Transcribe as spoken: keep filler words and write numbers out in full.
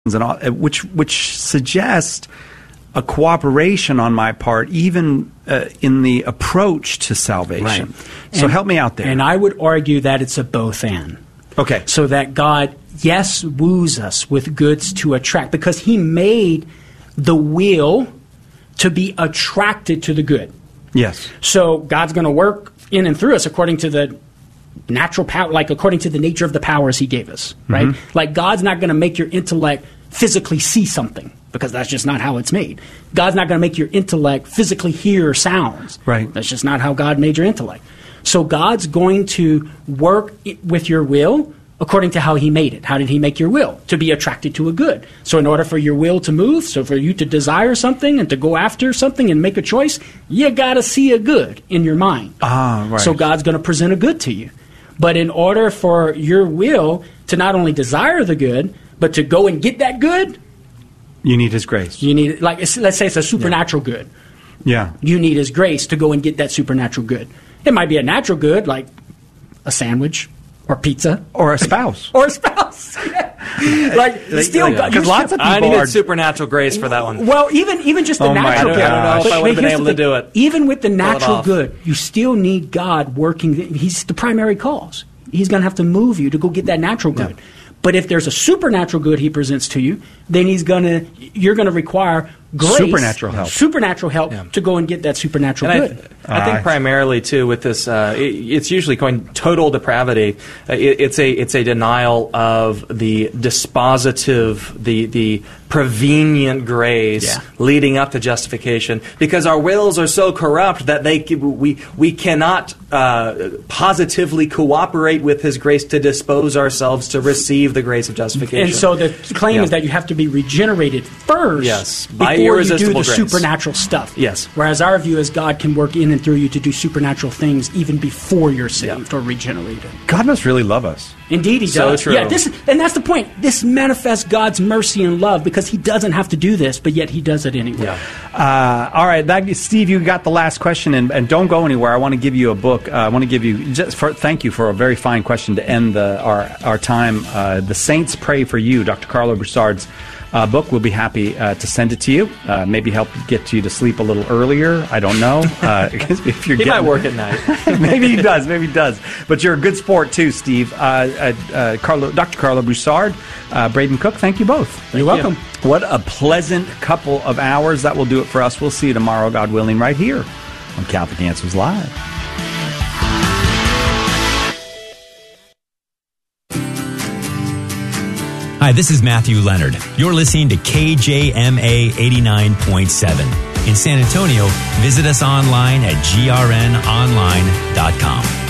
and all, which which suggest a cooperation on my part, even uh, in the approach to salvation. Right. So and, help me out there. And I would argue that it's a both and. Okay. So that God, yes, woos us with goods to attract, because he made the will to be attracted to the good. Yes. So God's going to work in and through us according to the natural power, like according to the nature of the powers he gave us, right? Mm-hmm. Like God's not going to make your intellect physically see something, because that's just not how it's made. God's not going to make your intellect physically hear sounds. Right. That's just not how God made your intellect. So God's going to work with your will according to how he made it. How did he make your will? To be attracted to a good. So in order for your will to move, so for you to desire something and to go after something and make a choice, you got to see a good in your mind. Ah, right. So God's going to present a good to you. But in order for your will to not only desire the good, but to go and get that good, you need his grace. You need, like, let's say it's a supernatural yeah. good. Yeah. You need his grace to go and get that supernatural good. It might be a natural good, like a sandwich or pizza. Or a spouse. or a spouse. Yeah. Like, like, still, like, God, because lots of people I needed are supernatural grace for that one. Well, even even just the oh natural good. I don't know if but, I would have been here's able the to thing. do it. Even with the natural off. good, you still need God working. He's the primary cause. He's going to have to move you to go get that natural good. Yeah. But if there's a supernatural good he presents to you, then he's going to, you're going to require grace, supernatural help, supernatural help yeah. to go and get that supernatural and good. I, th- I think uh, primarily too with this, uh, it, it's usually going total depravity. Uh, it, it's a it's a denial of the dispositive, the the prevenient grace yeah. leading up to justification, because our wills are so corrupt that they we we cannot uh, positively cooperate with his grace to dispose ourselves to receive the grace of justification. And so the claim yeah. is that you have to be regenerated first, yes, by before you do the grace. supernatural stuff. Yes. Whereas our view is God can work in and through you to do supernatural things even before you're saved yeah. or regenerated. God must really love us. Indeed, he so does. True. Yeah, this and that's the point. This manifests God's mercy and love because he doesn't have to do this, but yet he does it anyway. Yeah. Uh, all right, that, Steve, you got the last question, and, and don't go anywhere. I want to give you a book. Uh, I want to give you just for thank you for a very fine question to end the, our our time. Uh, The Saints Pray for You, Doctor Carlo Broussard's uh, book. We'll be happy uh, to send it to you. Uh, maybe help get you to sleep a little earlier. I don't know. Uh, if you're he getting, might work at night. maybe he does. Maybe he does. But you're a good sport too, Steve. Uh, uh, uh, Carlo, Doctor Carlo Broussard, uh, Braden Cook. Thank you both. You're welcome. You. What a pleasant couple of hours. That will do it for us. We'll see you tomorrow, God willing, right here on Catholic Answers Live. Hi, this is Matthew Leonard. You're listening to K J M A eighty-nine point seven. In San Antonio, visit us online at G R N online dot com.